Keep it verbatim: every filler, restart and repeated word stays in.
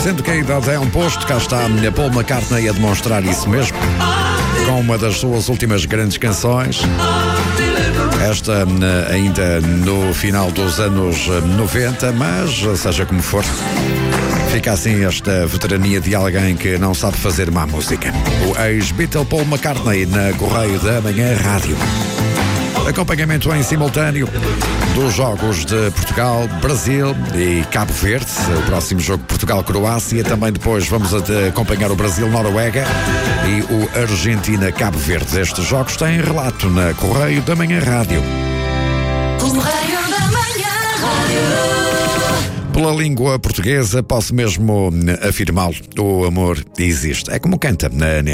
Sendo que a idade é um posto, cá está a Paul McCartney a demonstrar isso mesmo, com uma das suas últimas grandes canções. Esta ainda no final dos anos noventa, mas seja como for, fica assim esta veterania de alguém que não sabe fazer má música. O ex-Beatle Paul McCartney na Correio da Manhã Rádio. Acompanhamento em simultâneo dos jogos de Portugal, Brasil e Cabo Verde. O próximo jogo Portugal-Croácia. Também depois vamos acompanhar o Brasil-Noruega e o Argentina-Cabo Verde. Estes jogos têm relato na Correio da Manhã Rádio. Correio da Manhã Rádio. Pela língua portuguesa, posso mesmo afirmá-lo. O amor existe. É como canta na